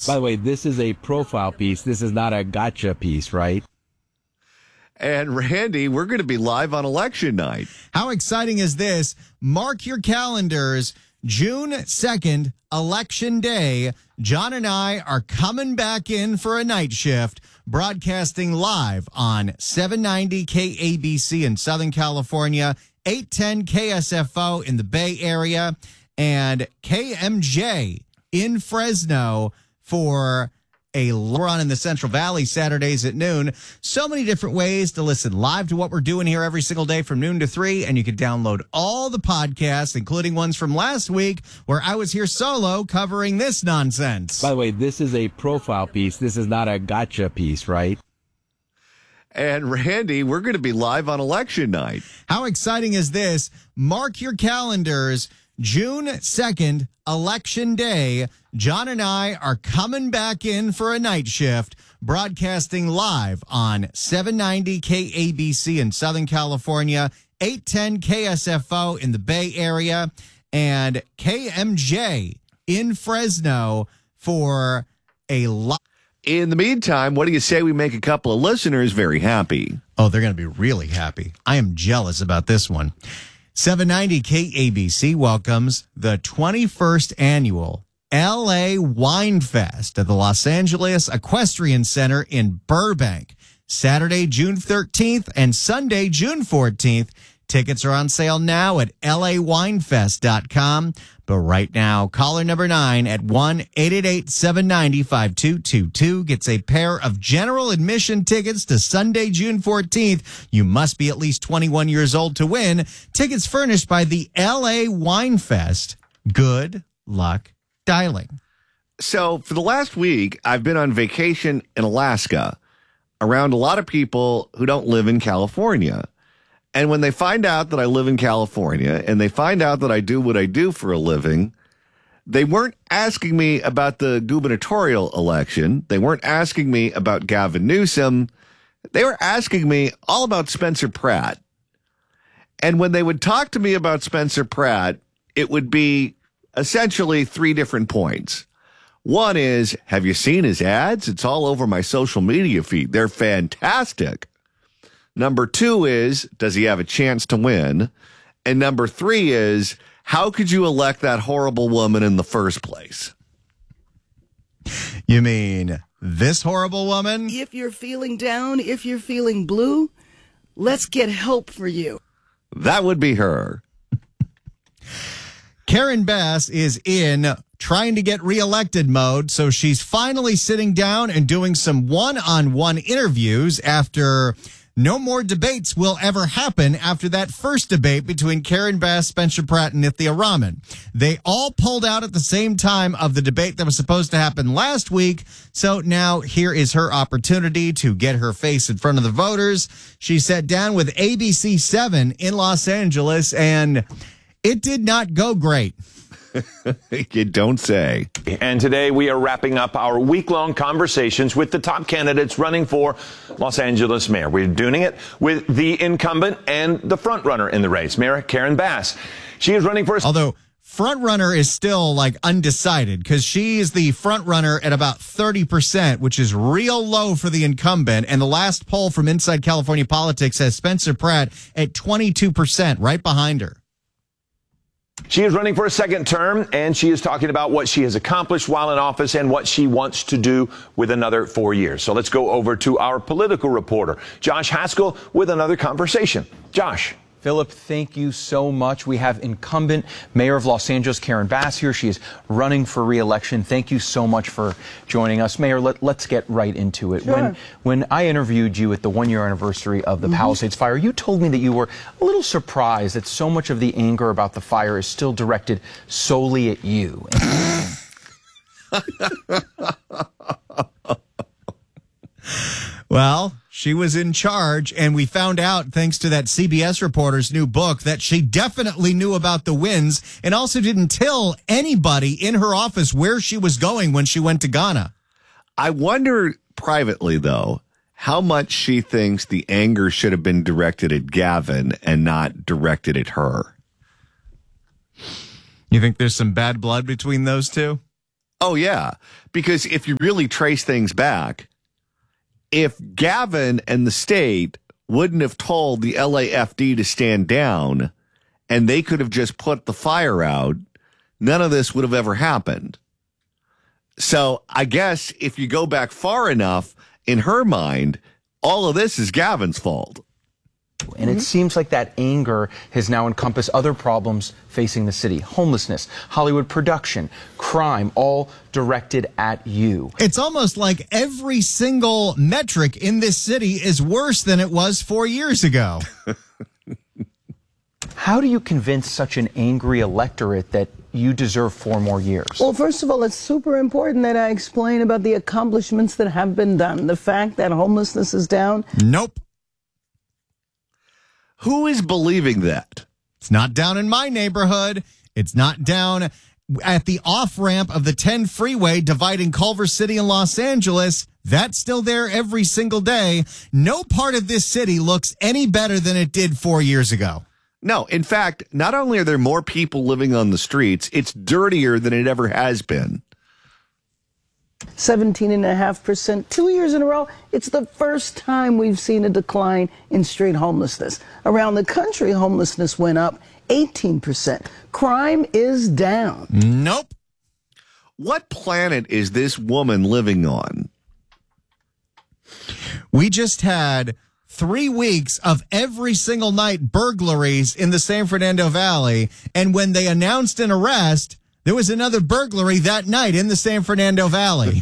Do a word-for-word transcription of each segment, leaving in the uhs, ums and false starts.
By the way, this is a profile piece. This is not a gotcha piece, right? And Randy, we're going to be live on election night. How exciting is this? Mark your calendars. June second, Election Day. John and I are coming back in for a night shift, broadcasting live on seven ninety K A B C in Southern California, eight ten K S F O in the Bay Area, and K M J in Fresno for a run in the Central Valley Saturdays at noon. So many different ways to listen live to what we're doing here every single day from noon to three. And you can download all the podcasts, including ones from last week where I was here solo covering this nonsense. By the way, this is a profile piece. This is not a gotcha piece, right? And Randy, we're going to be live on election night. How exciting is this? Mark your calendars. June second, Election Day. John and I are coming back in for a night shift, broadcasting live on seven ninety K A B C in Southern California, eight ten K S F O in the Bay Area, and K M J in Fresno for a lot. In the meantime, what do you say we make a couple of listeners very happy? Oh, they're going to be really happy. I am jealous about this one. seven ninety K A B C welcomes the twenty-first annual L A Wine Fest at the Los Angeles Equestrian Center in Burbank, Saturday, June thirteenth and Sunday, June fourteenth. Tickets are on sale now at L A winefest dot com. But right now, caller number nine at one eight eight eight, seven nine zero, five two two two gets a pair of general admission tickets to Sunday, June fourteenth. You must be at least twenty-one years old to win. Tickets furnished by the L A Wine Fest. Good luck dialing. So for the last week, I've been on vacation in Alaska around a lot of people who don't live in California. And when they find out that I live in California and they find out that I do what I do for a living, they weren't asking me about the gubernatorial election. They weren't asking me about Gavin Newsom. They were asking me all about Spencer Pratt. And when they would talk to me about Spencer Pratt, it would be essentially three different points. One is, have you seen his ads? It's all over my social media feed. They're fantastic. Number two is, does he have a chance to win? And number three is, how could you elect that horrible woman in the first place? You mean this horrible woman? If you're feeling down, if you're feeling blue, let's get help for you. That would be her. Karen Bass is in trying to get reelected mode, so she's finally sitting down and doing some one-on-one interviews after no more debates will ever happen after that first debate between Karen Bass, Spencer Pratt, and Nithya Raman. They all pulled out at the same time of the debate that was supposed to happen last week, so now here is her opportunity to get her face in front of the voters. She sat down with A B C seven in Los Angeles, and it did not go great. You don't say. And today we are wrapping up our week-long conversations with the top candidates running for Los Angeles mayor. We're doing it with the incumbent and the front-runner in the race, Mayor Karen Bass. She is running for... Although front-runner is still, like, undecided because she is the front-runner at about thirty percent, which is real low for the incumbent. And the last poll from Inside California Politics has Spencer Pratt at twenty-two percent, right behind her. She is running for a second term, and she is talking about what she has accomplished while in office and what she wants to do with another four years. So let's go over to our political reporter, Josh Haskell, with another conversation. Josh. Philip, thank you so much. We have incumbent Mayor of Los Angeles, Karen Bass, here. She is running for re-election. Thank you so much for joining us. Mayor, let, let's get right into it. Sure. When, when I interviewed you at the one-year anniversary of the mm-hmm. Palisades fire, you told me that you were a little surprised that so much of the anger about the fire is still directed solely at you. Well, she was in charge, and we found out, thanks to that C B S reporter's new book, that she definitely knew about the wins and also didn't tell anybody in her office where she was going when she went to Ghana. I wonder privately, though, how much she thinks the anger should have been directed at Gavin and not directed at her. You think there's some bad blood between those two? Oh, yeah. Because if you really trace things back, if Gavin and the state wouldn't have told the L A F D to stand down and they could have just put the fire out, none of this would have ever happened. So I guess if you go back far enough, in her mind, all of this is Gavin's fault. And it seems like that anger has now encompassed other problems facing the city. Homelessness, Hollywood production, crime, all directed at you. It's almost like every single metric in this city is worse than it was four years ago. How do you convince such an angry electorate that you deserve four more years? Well, first of all, it's super important that I explain about the accomplishments that have been done. The fact that homelessness is down. Nope. Who is believing that? It's not down in my neighborhood. It's not down at the off-ramp of the ten freeway dividing Culver City and Los Angeles. That's still there every single day. No part of this city looks any better than it did four years ago. No, in fact, not only are there more people living on the streets, it's dirtier than it ever has been. seventeen point five percent, two years in a row. It's the first time we've seen a decline in street homelessness. Around the country, homelessness went up eighteen percent. Crime is down. Nope. What planet is this woman living on? We just had three weeks of every single night burglaries in the San Fernando Valley, and when they announced an arrest, there was another burglary that night in the San Fernando Valley.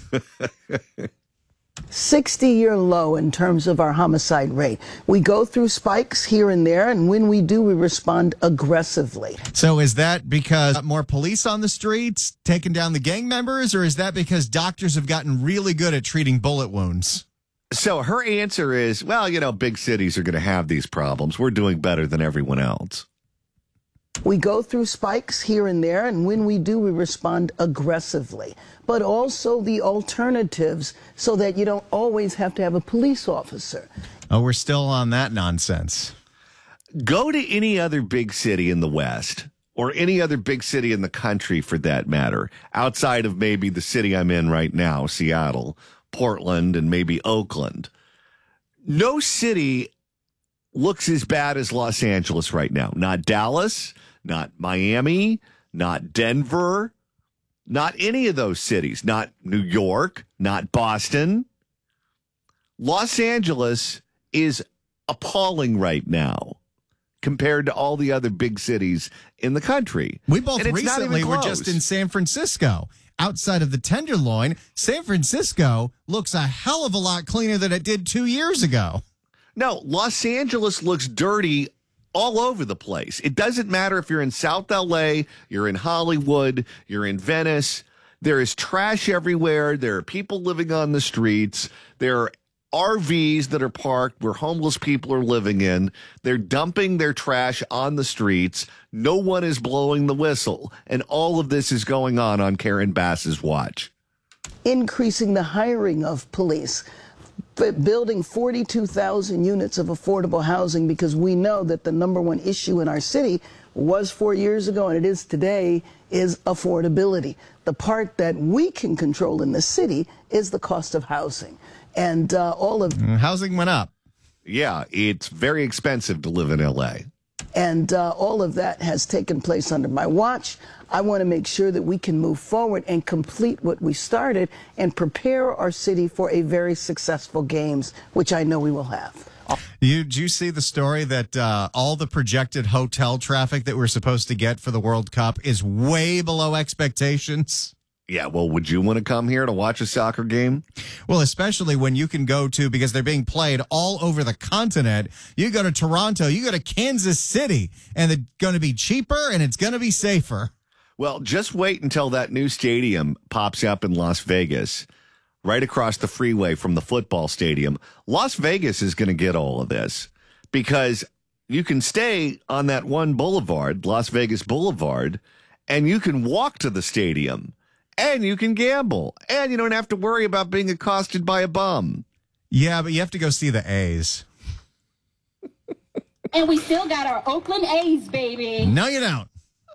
sixty-year low in terms of our homicide rate. We go through spikes here and there, and when we do, we respond aggressively. So is that because more police on the streets taking down the gang members, or is that because doctors have gotten really good at treating bullet wounds? So her answer is, well, you know, big cities are going to have these problems. We're doing better than everyone else. We go through spikes here and there, and when we do, we respond aggressively. But also the alternatives so that you don't always have to have a police officer. Oh, we're still on that nonsense. Go to any other big city in the West, or any other big city in the country for that matter, outside of maybe the city I'm in right now, Seattle, Portland, and maybe Oakland. No city looks as bad as Los Angeles right now. Not Dallas, not Miami, not Denver, not any of those cities, not New York, not Boston. Los Angeles is appalling right now compared to all the other big cities in the country. We both And it's not even recently were close. just in San Francisco. Outside of the Tenderloin, San Francisco looks a hell of a lot cleaner than it did two years ago. No, Los Angeles looks dirty all over the place. It doesn't matter if you're in South L A, you're in Hollywood, you're in Venice. There is trash everywhere. There are people living on the streets. There are R Vs that are parked where homeless people are living in. They're dumping their trash on the streets. No one is blowing the whistle. And all of this is going on on Karen Bass's watch. Increasing the hiring of police. But building forty-two thousand units of affordable housing, because we know that the number one issue in our city was four years ago and it is today is affordability. The part that we can control in the city is the cost of housing. And uh, all of Housing went up. Yeah, it's very expensive to live in L A. And uh, all of that has taken place under my watch. I want to make sure that we can move forward and complete what we started and prepare our city for a very successful games, which I know we will have. You, did you see the story that uh, all the projected hotel traffic that we're supposed to get for the World Cup is way below expectations? Yeah, well, would you want to come here to watch a soccer game? Well, especially when you can go to, because they're being played all over the continent. You go to Toronto, you go to Kansas City, and it's going to be cheaper and it's going to be safer. Well, just wait until that new stadium pops up in Las Vegas, right across the freeway from the football stadium. Las Vegas is going to get all of this because you can stay on that one boulevard, Las Vegas Boulevard, and you can walk to the stadium. And you can gamble. And you don't have to worry about being accosted by a bum. Yeah, but you have to go see the A's. And we still got our Oakland A's, baby. No, you don't.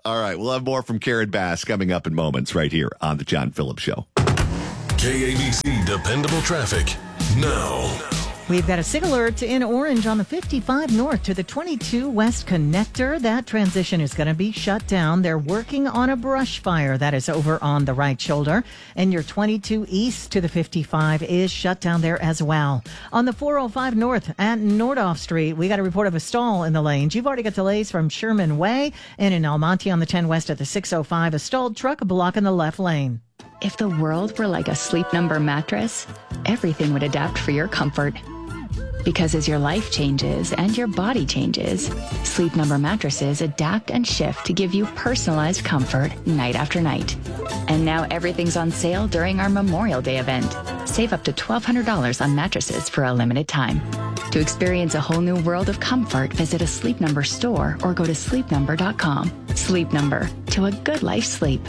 All right. We'll have more from Karen Bass coming up in moments right here on The John Phillips Show. K A B C Dependable Traffic now. We've got a SIG alert in orange on the fifty-five north to the twenty-two west connector. That transition is going to be shut down. They're working on a brush fire that is over on the right shoulder. And your twenty-two east to the fifty-five is shut down there as well. On the four oh five north at Nordhoff Street, we got a report of a stall in the lanes. You've already got delays from Sherman Way and in Almonte on the ten west at the six oh five. A stalled truck blocking the left lane. If the world were like a Sleep Number mattress, everything would adapt for your comfort. Because as your life changes and your body changes, Sleep Number mattresses adapt and shift to give you personalized comfort night after night. And now everything's on sale during our Memorial Day event. Save up to twelve hundred dollars on mattresses for a limited time. To experience a whole new world of comfort, visit a Sleep Number store or go to sleep number dot com. Sleep Number, to a good life sleep.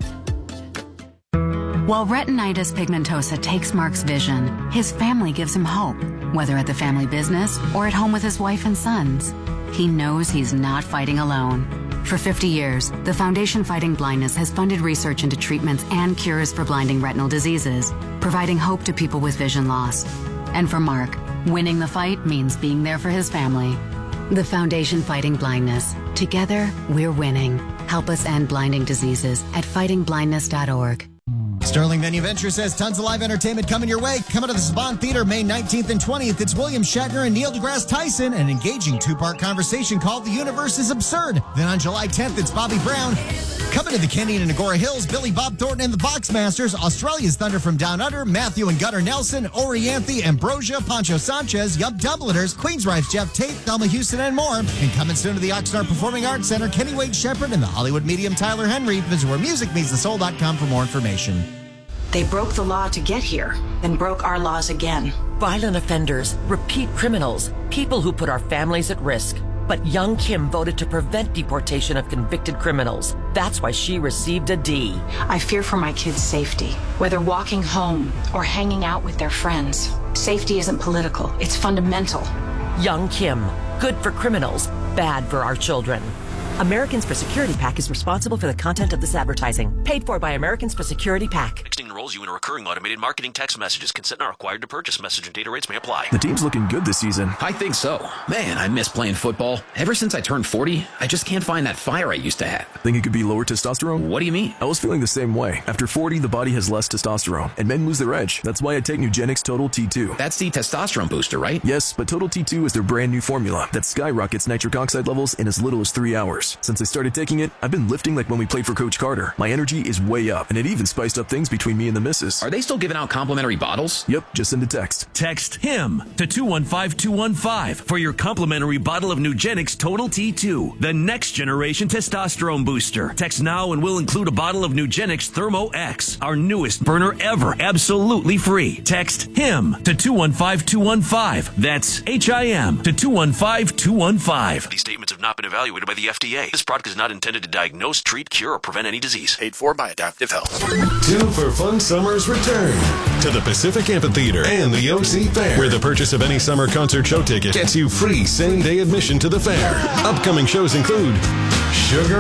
While retinitis pigmentosa takes Mark's vision, his family gives him hope, whether at the family business or at home with his wife and sons. He knows he's not fighting alone. For fifty years, the Foundation Fighting Blindness has funded research into treatments and cures for blinding retinal diseases, providing hope to people with vision loss. And for Mark, winning the fight means being there for his family. The Foundation Fighting Blindness. Together, we're winning. Help us end blinding diseases at fighting blindness dot org. Sterling Venue Venture says tons of live entertainment coming your way. Coming to the Saban Theater May nineteenth and twentieth. It's William Shatner and Neil deGrasse Tyson, an engaging two-part conversation called The Universe is Absurd. Then on July tenth, it's Bobby Brown. Coming to the Canyon and Agora Hills, Billy Bob Thornton and the Boxmasters, Australia's Thunder from Down Under, Matthew and Gunnar Nelson, Orianthe, Ambrosia, Pancho Sanchez, Yup Dubliners, Queensrÿche's Jeff Tate, Thelma Houston, and more. And coming soon to the Oxnard Performing Arts Center, Kenny Wade Shepherd and the Hollywood medium Tyler Henry. Visit where music meets the soul dot com for more information. They broke the law to get here, then broke our laws again. Violent offenders, repeat criminals, people who put our families at risk. But young Kim voted to prevent deportation of convicted criminals. That's why she received a D. I fear for my kids' safety, whether walking home or hanging out with their friends. Safety isn't political, it's fundamental. Young Kim, good for criminals, bad for our children. Americans for Security PAC is responsible for the content of this advertising. Paid for by Americans for Security PAC. Texting enrolls you in a recurring automated marketing text messages. Consent not required to purchase. Message and data rates may apply. The team's looking good this season. I think so. Man, I miss playing football. Ever since I turned forty, I just can't find that fire I used to have. Think it could be lower testosterone? What do you mean? I was feeling the same way. After forty, the body has less testosterone, and men lose their edge. That's why I take Nugenix Total T two. That's the testosterone booster, right? Yes, but Total T two is their brand new formula that skyrockets nitric oxide levels in as little as three hours. Since I started taking it, I've been lifting like when we played for Coach Carter. My energy is way up, and it even spiced up things between me and the missus. Are they still giving out complimentary bottles? Yep, just send a text. Text HIM to two one five two one five for your complimentary bottle of Nugenix Total T two, the next generation testosterone booster. Text now and we'll include a bottle of Nugenix Thermo X, our newest burner ever, absolutely free. Text HIM to two one five two one five. That's H I M to two one five two one five. These statements have not been evaluated by the F D A. This product is not intended to diagnose, treat, cure, or prevent any disease. Paid for by Adaptive Health. Two for Fun Summers return to the Pacific Amphitheater and the O C Fair, where the purchase of any summer concert show ticket gets you free same-day admission to the fair. Upcoming shows include Sugar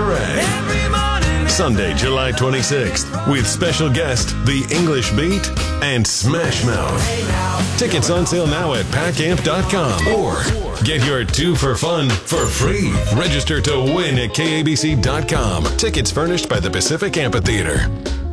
Ray, Sunday, July twenty-sixth, with special guest The English Beat and Smash Mouth. Tickets on sale now at pack amp dot com or get your two for fun for free. Register to win at K A B C dot com. Tickets furnished by the Pacific Amphitheater.